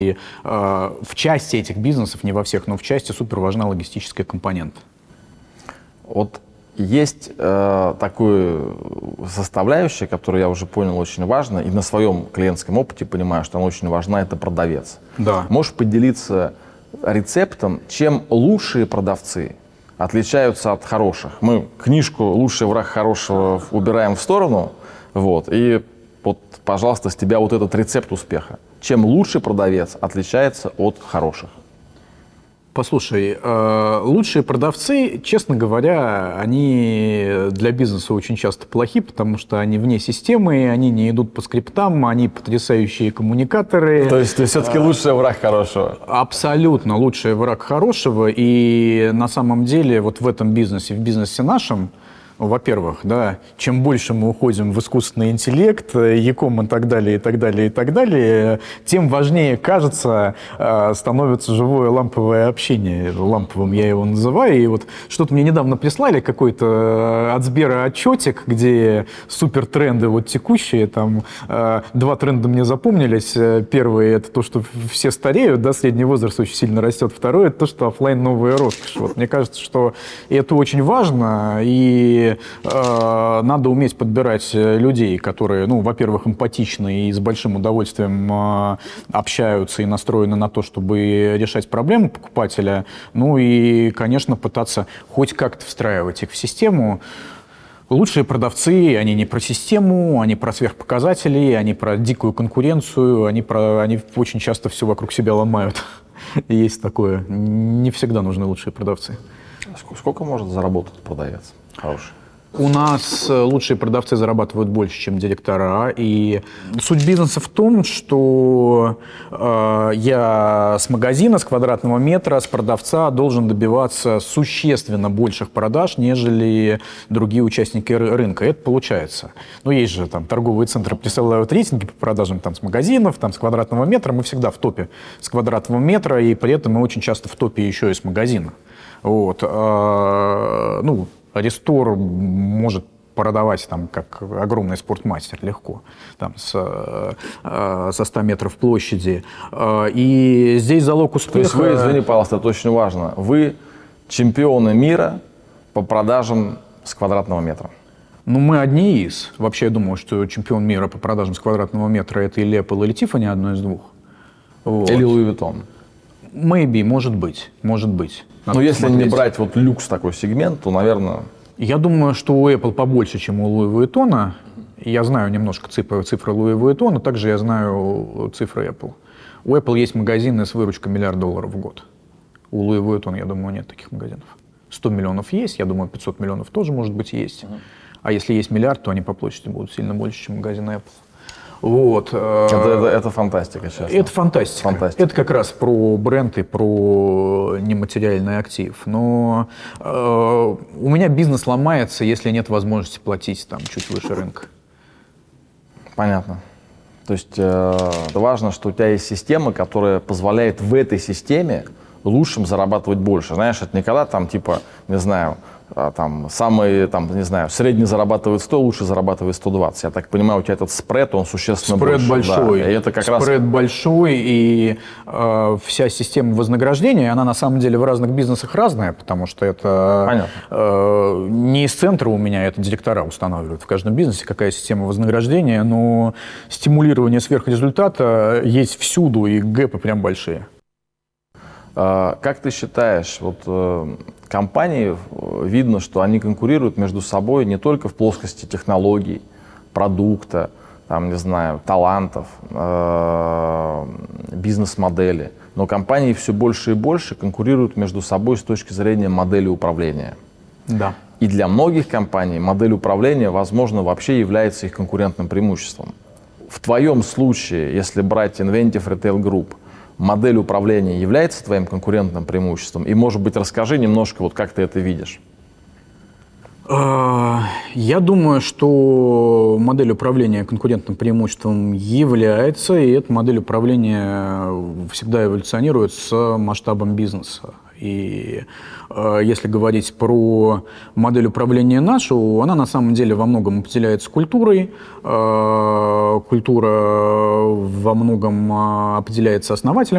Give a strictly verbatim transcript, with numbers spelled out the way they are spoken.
И э, в части этих бизнесов, не во всех, но в части супер важна логистическая компонента. Вот есть э, такая составляющая, которую я уже понял очень важно, и на своем клиентском опыте понимаю, что она очень важна, это продавец. Да. Можешь поделиться рецептом, чем лучшие продавцы отличаются от хороших? Мы книжку «Лучший враг хорошего» убираем в сторону, вот, и вот, пожалуйста, с тебя вот этот рецепт успеха. Чем лучший продавец отличается от хороших? Послушай, э, лучшие продавцы, честно говоря, они для бизнеса очень часто плохи, потому что они вне системы, они не идут по скриптам, они потрясающие коммуникаторы. То есть ты все-таки лучший враг хорошего? Абсолютно лучший враг хорошего. И на самом деле вот в этом бизнесе, в бизнесе нашем, во-первых, да, чем больше мы уходим в искусственный интеллект, e-com и так далее, и так далее, и так далее, тем важнее, кажется, становится живое ламповое общение. Ламповым я его называю. И вот что-то мне недавно прислали, какой-то от Сбера отчетик, где супер тренды вот текущие. Там два тренда мне запомнились. Первый — это то, что все стареют, да, средний возраст очень сильно растет. Второй — это то, что офлайн новая роскошь. Вот мне кажется, что это очень важно, и надо уметь подбирать людей, которые, ну, во-первых, эмпатичны и с большим удовольствием общаются и настроены на то, чтобы решать проблемы покупателя. Ну и, конечно, пытаться хоть как-то встраивать их в систему. Лучшие продавцы, они не про систему, они про сверхпоказатели, они про дикую конкуренцию, они, про, они очень часто все вокруг себя ломают. Есть такое. Не всегда нужны лучшие продавцы. Сколько может заработать продавец хороший? У нас лучшие продавцы зарабатывают больше, чем директора. И суть бизнеса в том, что э, я с магазина, с квадратного метра, с продавца должен добиваться существенно больших продаж, нежели другие участники рынка. Это получается. Ну, есть же там торговые центры присылают рейтинги по продажам там, с магазинов, там, с квадратного метра. Мы всегда в топе с квадратного метра, и при этом мы очень часто в топе еще и с магазина. Вот. Э, ну, Рестор может продавать там как огромный спортмастер легко, там с, э, со ста метров площади. Э, и здесь залог успеха... То есть вы, извини, пожалуйста, это очень важно, вы чемпионы мира по продажам с квадратного метра? Ну, мы одни из. Вообще, я думаю, что чемпион мира по продажам с квадратного метра — это или Apple, или Tiffany, одно из двух. Вот. Или Louis Vuitton? Maybe, может быть, может быть. Но если посмотреть. Не брать вот люкс такой сегмент, то, наверное... Я думаю, что у Apple побольше, чем у Louis Vuitton. Я знаю немножко цифры, цифры Louis Vuitton, также я знаю цифры Apple. У Apple есть магазины с выручкой миллиард долларов в год. У Louis Vuitton, я думаю, нет таких магазинов. сто миллионов есть, я думаю, пятьсот миллионов тоже, может быть, есть. Uh-huh. А если есть миллиард, то они по площади будут сильно больше, чем магазины Apple. Вот. Это, это, это фантастика, честно. Это фантастика. фантастика. Это как раз про бренд и про нематериальный актив. Но э, у меня бизнес ломается, если нет возможности платить там чуть выше рынка. Понятно. То есть э, важно, что у тебя есть система, которая позволяет в этой системе лучшим зарабатывать больше. Знаешь, это никогда там типа, не знаю, там самый, там, не знаю, средний зарабатывает сто, лучше зарабатывает сто двадцать. Я так понимаю, у тебя этот спред, он существенно спред больше. Большой. Да, и это как спред раз... большой, и э, вся система вознаграждения, она на самом деле в разных бизнесах разная, потому что это э, не из центра у меня, это директора устанавливают в каждом бизнесе, какая система вознаграждения, но стимулирование сверхрезультата есть всюду, и гэпы прям большие. Как ты считаешь, вот компании, видно, что они конкурируют между собой не только в плоскости технологий, продукта, там, не знаю, талантов, бизнес-модели, но компании все больше и больше конкурируют между собой с точки зрения модели управления. Да. И для многих компаний модель управления, возможно, вообще является их конкурентным преимуществом. В твоем случае, если брать Inventive Retail Group, модель управления является твоим конкурентным преимуществом? И, может быть, расскажи немножко, вот как ты это видишь. Я думаю, что модель управления конкурентным преимуществом является, и эта модель управления всегда эволюционирует с масштабом бизнеса. И э, если говорить про модель управления нашу, она на самом деле во многом определяется культурой. Э, культура во многом определяется основателем